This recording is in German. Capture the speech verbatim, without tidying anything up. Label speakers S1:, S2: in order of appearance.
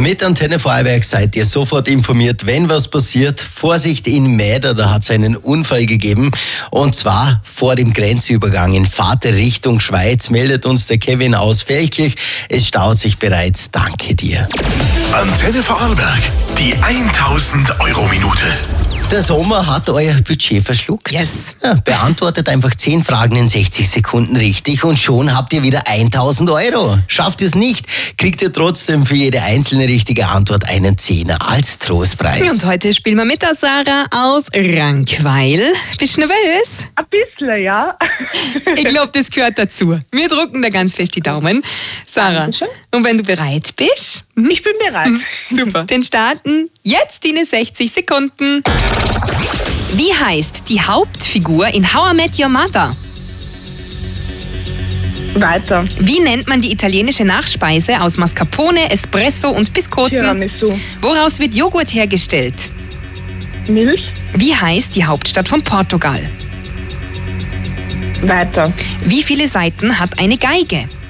S1: Mit Antenne Vorarlberg seid ihr sofort informiert, wenn was passiert. Vorsicht in Mäder, da hat es einen Unfall gegeben. Und zwar vor dem Grenzübergang in Vater Richtung Schweiz meldet uns der Kevin aus Feldkirch. Es staut sich bereits. Danke dir.
S2: Antenne Vorarlberg, die tausend Euro Minute.
S1: Der Sommer hat euer Budget verschluckt.
S3: Yes.
S1: Ja, beantwortet einfach zehn Fragen in sechzig Sekunden richtig und schon habt ihr wieder tausend Euro. Schafft ihr es nicht, kriegt ihr trotzdem für jede einzelne richtige Antwort einen Zehner als Trostpreis.
S3: Und heute spielen wir mit der Sarah aus Rankweil. Bist du nervös?
S4: Ein bisschen, ja.
S3: Ich glaube, das gehört dazu. Wir drücken da ganz fest die Daumen. Sarah,
S4: Dankeschön.
S3: und wenn du bereit bist? Mhm.
S4: Ich bin bereit.
S3: Super. Dann starten jetzt deine sechzig Sekunden. Wie heißt die Hauptfigur in How I Met Your Mother?
S4: Weiter.
S3: Wie nennt man die italienische Nachspeise aus Mascarpone, Espresso und Biscotten?
S4: Tiramisu.
S3: Woraus wird Joghurt hergestellt?
S4: Milch.
S3: Wie heißt die Hauptstadt von Portugal?
S4: Weiter.
S3: Wie viele Saiten hat eine Geige?